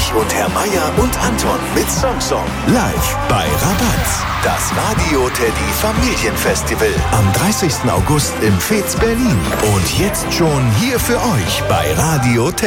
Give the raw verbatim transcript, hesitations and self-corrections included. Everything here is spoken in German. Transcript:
Ulrich und Herr Meier und Anton mit Song Song. Live bei Rabatz. Das Radio Teddy Familienfestival. Am dreißigsten August im Fez Berlin. Und jetzt schon hier für euch bei Radio Teddy.